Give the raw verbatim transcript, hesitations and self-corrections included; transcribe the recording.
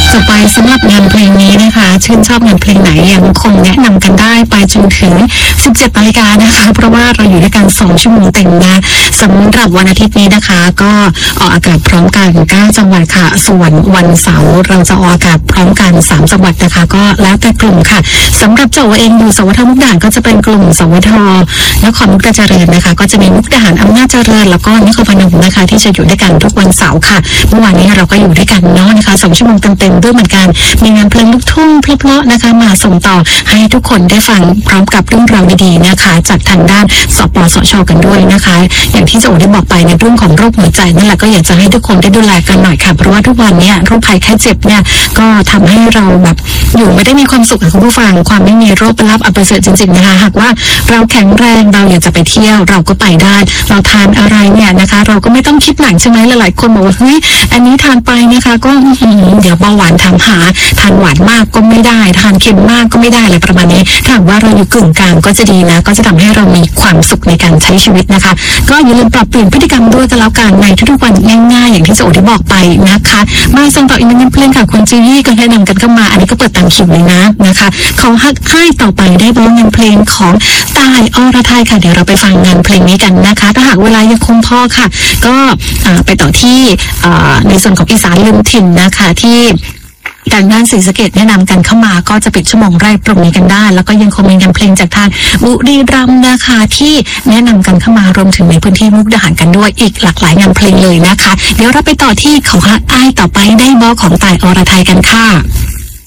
จบไปสำหรับงานเพลงนี้นะคะชื่นชอบงานเพลงไหนยังคงแนะนำกันได้ไปจนถึงสิบเจ็ดนาฬิกานะคะเพราะว่าเราอยู่ด้วยกันสองชั่วโมงเต็มนะสำหรับวันอาทิตย์นี้นะคะก็ออกอากาศพร้อมกันเก้าจังหวัดค่ะส่วนวันเสาร์เราจะออกอากาศพร้อมกันสามจังหวัดนะคะก็แล้วแต่กลุ่มค่ะสำหรับโจเองอยู่สวทมุกดาหารก็จะเป็นกลุ่มสวทนครมุกดาเจริญนะคะก็จะมีมุกดาหารอำนาจเจริญแล้วก็นครพนมนะคะที่จะอยู่ด้วยกันทุกวันเสาร์ค่ะเมื่อวานนี้เราก็อยู่ด้วยกันเนาะนะคะสองชั่วโมงเต็มๆด้วยเหมือนกันมีงานเพลงลูกทุ่งเพราะๆนะคะมาส่งต่อให้ทุกคนได้ฟังพร้อมกับเรื่องราวดีๆนะคะจากทางด้านสปสช.กันด้วยนะคะอย่างที่โจได้บอกไปในเรื่องของโรคหัวใจนั่นแหละก็อยากจะให้ทุกคนได้ดูแลกันหน่อยค่ะเพราะว่าทุกวันนี้โรคภัยไข้เจ็บเนี่ยก็ทำให้เราแบบอยู่ไม่ได้มีความสุขกับคุณผู้ฟังความไม่มีโรคเป็นลาภอันประเสริฐจริงๆนะคะหากว่าเราแข็งแรงเราอยากจะไปเที่ยวเราก็ไปได้เราทานอะไรเนี่ยนะคะเราก็ไม่ต้องคิดหนักใช่ไหมหลายๆคนบอกว่าเฮ้ยอันนี้ทานไปนะคะก็เดี๋ยวเบาหวานทำหาทานหวานมากก็ไม่ได้ทานเค็มมากก็ไม่ได้อะไรประมาณนี้ถ้าว่าเราอยู่กึ่งกลางก็จะดีนะก็จะทำให้เรามีความสุขในการใช้ชีวิตนะคะก็อย่าลืมปรับเปลี่ยนพฤติกรรมด้วยกันแล้วกันในทุกๆวันง่ายๆอย่างที่โจได้บอกไปนะคะมาส่งต่ออีกหนึ่งเพลงค่ะคุณจีวี่ก็แนะนำกันเข้ามาอันนี้ก็เปิดตามคิวเลยนะนะคะเขาฮักให้ต่อไปได้บ้างงานเพลงของตายอรไทยค่ะเดี๋ยวเราไปฟังงานเพลงนี้กันนะคะถ้าหากเวลายังคงพอค่ะก็ไปต่อที่ในส่วนของอีสานลืมถิ่นนะคะที่ทางด้านศรีสะเกษแนะนำกันเข้ามาก็จะปิดชั่วโมงแรกตรงนี้กันได้แล้วก็ยังคงมีงานเพลงจากทางบุรีรัมย์นะคะที่แนะนำกันเข้ามารวมถึงในพื้นที่มุกดาหารกันด้วยอีกหลากหลายงานเพลงเลยนะคะเดี๋ยวเราไปต่อที่เขาฮักอ้ายต่อไปได้บอของตายอรไทยกันค่ะ